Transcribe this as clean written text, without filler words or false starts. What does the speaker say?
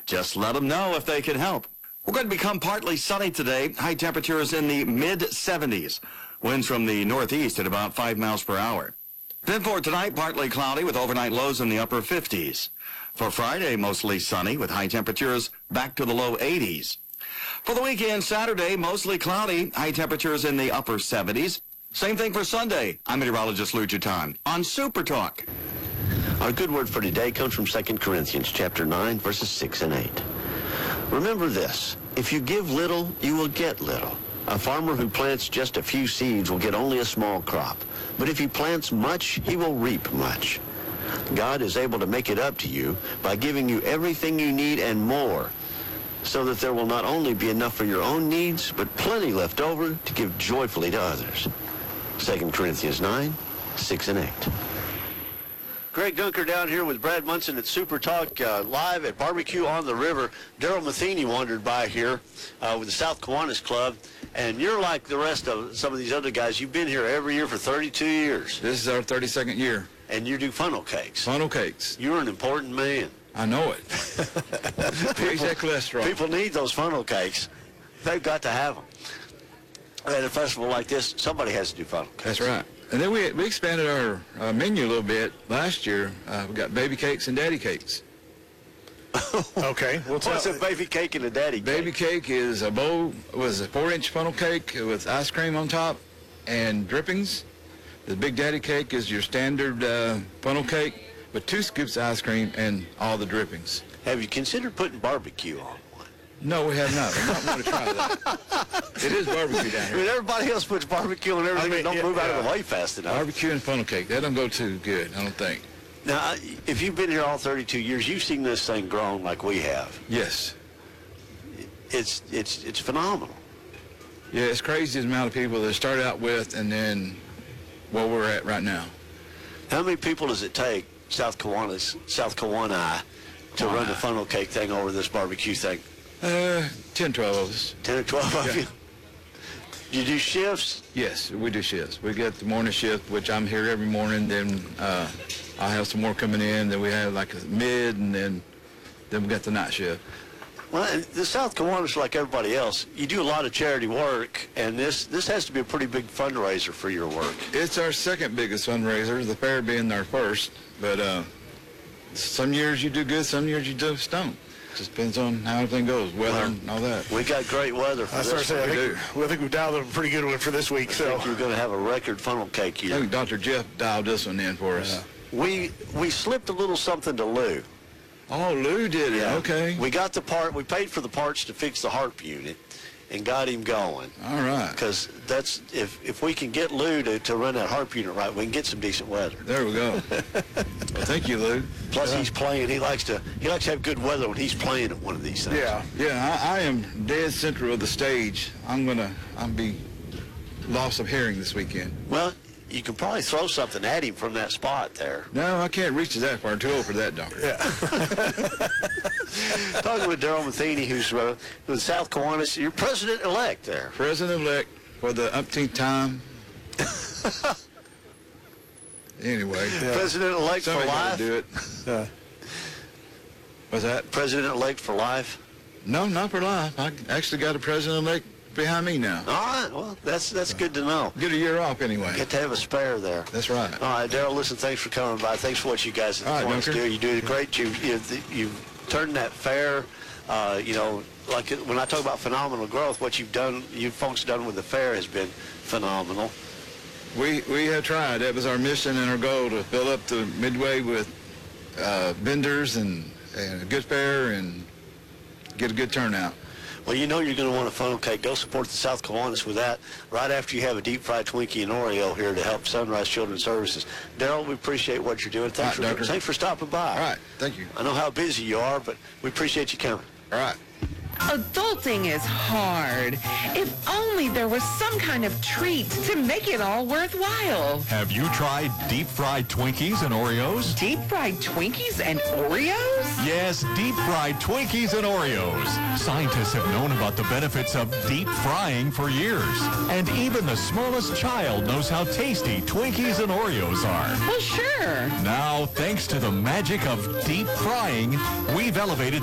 Just let them know if they can help. We're going to become partly sunny today. High temperatures in the mid-70s. Winds from the northeast at about 5 miles per hour. Then for tonight, partly cloudy with overnight lows in the upper 50s. For Friday, mostly sunny with high temperatures back to the low 80s. For the weekend, Saturday, mostly cloudy, high temperatures in the upper 70s. Same thing for Sunday. I'm meteorologist Lou Jutan on Super Talk. Our good word for today comes from 2 Corinthians chapter 9, verses 6 and 8. Remember this, if you give little, you will get little. A farmer who plants just a few seeds will get only a small crop. But if he plants much, he will reap much. God is able to make it up to you by giving you everything you need and more, so that there will not only be enough for your own needs, but plenty left over to give joyfully to others. 2 Corinthians 9, 6 and 8. Greg Dunker down here with Brad Munson at Super Talk, live at Barbecue on the River. Daryl Matheny wandered by here with the South Kiwanis Club, and you're like the rest of some of these other guys. You've been here every year for 32 years. This is our 32nd year. And you do funnel cakes. Funnel cakes. You're an important man. I know it. Raise that cholesterol. People need those funnel cakes. They've got to have them. At a festival like this, somebody has to do funnel cakes. That's right. And then we expanded our menu a little bit last year. We got baby cakes and daddy cakes. Okay. What's a baby cake and a daddy cake? Baby cake is a 4-inch funnel cake with ice cream on top and drippings. The big daddy cake is your standard funnel cake with 2 scoops of ice cream and all the drippings. Have you considered putting barbecue on one? No, we have not. We might want to try that. It is barbecue down here. I mean, everybody else puts barbecue on everything and don't move out of the way fast enough. Barbecue and funnel cake, that don't go too good, I don't think. Now, if you've been here all 32 years, you've seen this thing grown like we have. Yes. It's phenomenal. Yeah, it's crazy the amount of people that started out with and then where we're at right now. How many people does it take, South Kiwani, to run the funnel cake thing over this barbecue thing? 10, 12 of us. 10 or 12 of you? You do shifts? Yes, we do shifts. We get the morning shift, which I'm here every morning. Then I have some more coming in. Then we have like a mid, and then we got the night shift. Well, and the South Kiwanis, like everybody else, you do a lot of charity work, and this has to be a pretty big fundraiser for your work. It's our second biggest fundraiser, the fair being our first. But some years you do good, some years you just don't. Just depends on how everything goes, weather and all that. We got great weather for this. I think we've dialed a pretty good one for this week. I think you're going to have a record funnel cake year. I think Dr. Jeff dialed this one in for us. We slipped a little something to Lou. Oh, Lou did it. Yeah. Okay. We got the part. We paid for the parts to fix the harp unit, and got him going. All right. Because that's if we can get Lou to run that harp unit right, we can get some decent weather. There we go. Well, thank you, Lou. Plus, he's playing. He likes to have good weather when he's playing at one of these things. Yeah. I am dead center of the stage. I'll be loss of hearing this weekend. Well, you can probably throw something at him from that spot there. No, I can't reach that far. I'm too old for that, Dunker. Yeah. Talking with Daryl Matheny, who's with South Kiwanis. You're president-elect there. President-elect for the umpteenth time. Anyway. Yeah. President-elect for life? Do it. What's that? President-elect for life? No, not for life. I actually got a president-elect behind me now. All right. Well, that's good to know. Get a year off anyway. Get to have a spare there. That's right. All right, Daryl, listen, thanks for coming by. Thanks for what you guys at the Kiwanis do. You do great. You've turned that fair, like when I talk about phenomenal growth, what you folks done with the fair has been phenomenal. We have tried. That was our mission and our goal, to fill up the Midway with vendors and a good fair and get a good turnout. Well, you're going to want a funnel cake. Go support the South Kiwanis with that right after you have a deep-fried Twinkie and Oreo here to help Sunrise Children's Services. Daryl, we appreciate what you're doing. Thanks for stopping by. All right. Thank you. I know how busy you are, but we appreciate you coming. All right. Adulting is hard. If only there was some kind of treat to make it all worthwhile. Have you tried deep-fried Twinkies and Oreos? Deep-fried Twinkies and Oreos? Yes, deep-fried Twinkies and Oreos. Scientists have known about the benefits of deep frying for years. And even the smallest child knows how tasty Twinkies and Oreos are. Well, sure. Now, thanks to the magic of deep frying, we've elevated